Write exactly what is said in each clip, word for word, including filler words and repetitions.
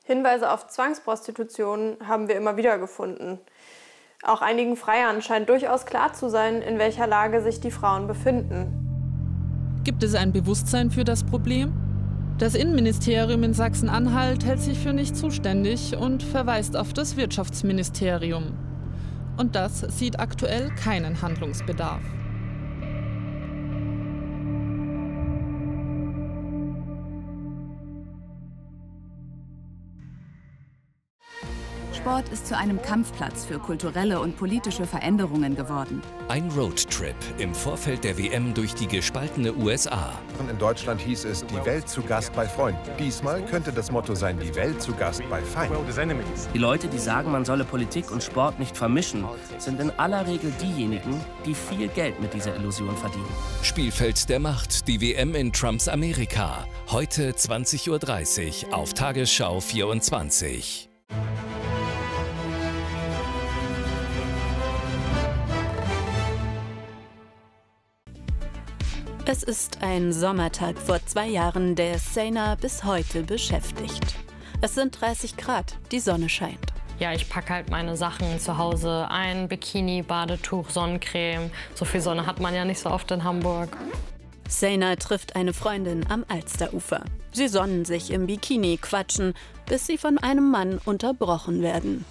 Hinweise auf Zwangsprostitution haben wir immer wieder gefunden. Auch einigen Freiern scheint durchaus klar zu sein, in welcher Lage sich die Frauen befinden. Gibt es ein Bewusstsein für das Problem? Das Innenministerium in Sachsen-Anhalt hält sich für nicht zuständig und verweist auf das Wirtschaftsministerium. Und das sieht aktuell keinen Handlungsbedarf. Sport ist zu einem Kampfplatz für kulturelle und politische Veränderungen geworden. Ein Roadtrip im Vorfeld der W M durch die gespaltene U S A. In Deutschland hieß es, die Welt zu Gast bei Freunden. Diesmal könnte das Motto sein, die Welt zu Gast bei Feinden. Die Leute, die sagen, man solle Politik und Sport nicht vermischen, sind in aller Regel diejenigen, die viel Geld mit dieser Illusion verdienen. Spielfeld der Macht, die W M in Trumps Amerika. Heute zwanzig Uhr dreißig auf Tagesschau vierundzwanzig. Es ist ein Sommertag vor zwei Jahren, der Sejna bis heute beschäftigt. Es sind dreißig Grad, die Sonne scheint. Ja, ich packe halt meine Sachen zu Hause ein, Bikini, Badetuch, Sonnencreme. So viel Sonne hat man ja nicht so oft in Hamburg. Sejna trifft eine Freundin am Alsterufer. Sie sonnen sich im Bikini, quatschen, bis sie von einem Mann unterbrochen werden.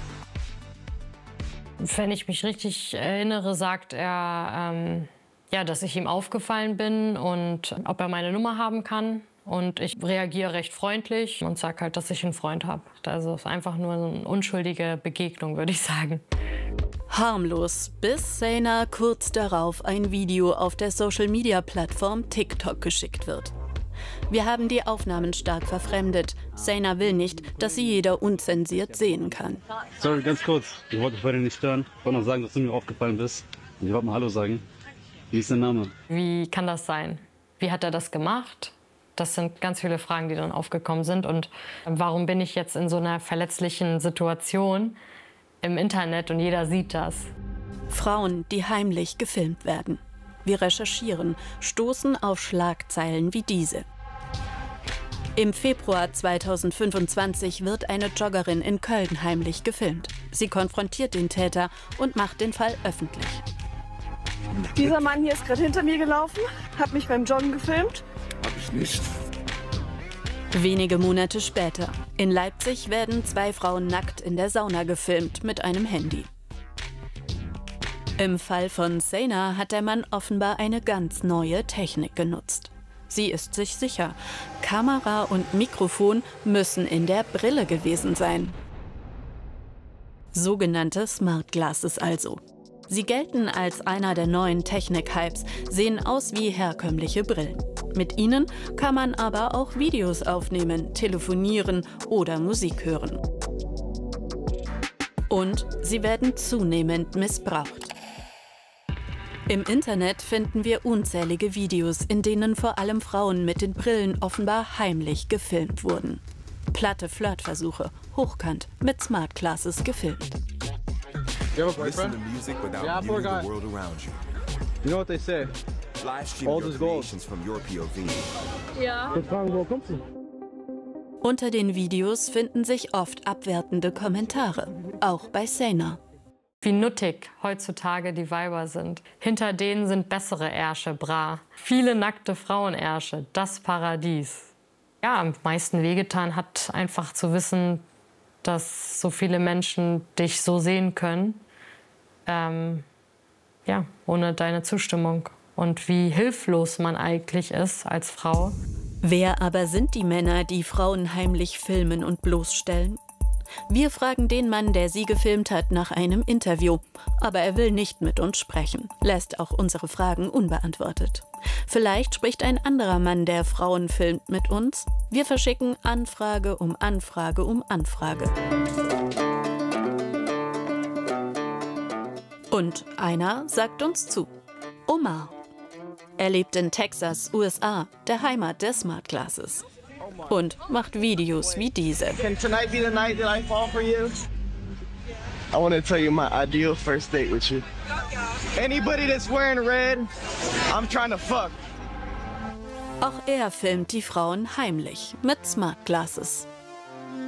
Wenn ich mich richtig erinnere, sagt er, ähm, ja, dass ich ihm aufgefallen bin und ob er meine Nummer haben kann. Und ich reagiere recht freundlich und sage halt, dass ich einen Freund habe. Also es ist einfach nur eine unschuldige Begegnung, würde ich sagen. Harmlos, bis Sejna kurz darauf ein Video auf der Social-Media-Plattform TikTok geschickt wird. Wir haben die Aufnahmen stark verfremdet. Sejna will nicht, dass sie jeder unzensiert sehen kann. Sorry, ganz kurz. Ich wollte dich heute nicht stören. Ich wollte noch sagen, dass du mir aufgefallen bist. Und ich wollte mal Hallo sagen. Wie ist dein Name? Wie kann das sein? Wie hat er das gemacht? Das sind ganz viele Fragen, die dann aufgekommen sind. Und warum bin ich jetzt in so einer verletzlichen Situation im Internet und jeder sieht das? Frauen, die heimlich gefilmt werden. Wir recherchieren, stoßen auf Schlagzeilen wie diese. Im Februar zweitausendfünfundzwanzig wird eine Joggerin in Köln heimlich gefilmt. Sie konfrontiert den Täter und macht den Fall öffentlich. Dieser Mann hier ist gerade hinter mir gelaufen, hat mich beim Joggen gefilmt. Hab ich nicht. Wenige Monate später. In Leipzig werden zwei Frauen nackt in der Sauna gefilmt mit einem Handy. Im Fall von Sejna hat der Mann offenbar eine ganz neue Technik genutzt. Sie ist sich sicher, Kamera und Mikrofon müssen in der Brille gewesen sein. Sogenannte Smart Glasses also. Sie gelten als einer der neuen Technik-Hypes, sehen aus wie herkömmliche Brillen. Mit ihnen kann man aber auch Videos aufnehmen, telefonieren oder Musik hören. Und sie werden zunehmend missbraucht. Im Internet finden wir unzählige Videos, in denen vor allem Frauen mit den Brillen offenbar heimlich gefilmt wurden. Platte Flirtversuche, hochkant, mit Smart Glasses gefilmt. You have a boyfriend? Listen to music without yeah, viewing the world around you. You know what they say? Live stream your creations from your P O V. Ja. Ich frage, wo kommst du? Unter den Videos finden sich oft abwertende Kommentare, auch bei Sejna. Wie nuttig heutzutage die Weiber sind. Hinter denen sind bessere Ärsche, bra. Viele nackte Frauenärsche, das Paradies. Ja, am meisten wehgetan hat einfach zu wissen, dass so viele Menschen dich so sehen können. Ähm, ja, ohne deine Zustimmung. Und wie hilflos man eigentlich ist als Frau. Wer aber sind die Männer, die Frauen heimlich filmen und bloßstellen? Wir fragen den Mann, der sie gefilmt hat, nach einem Interview. Aber er will nicht mit uns sprechen, lässt auch unsere Fragen unbeantwortet. Vielleicht spricht ein anderer Mann, der Frauen filmt, mit uns. Wir verschicken Anfrage um Anfrage um Anfrage. Und einer sagt uns zu. Omar. Er lebt in Texas, U S A, der Heimat der Smart Glasses. Und macht Videos wie diese. Can tonight be the night that I fall for you? I want to tell you my ideal first date with you. Anybody that's wearing red, I'm trying to fuck. Auch er filmt die Frauen heimlich mit Smart Glasses.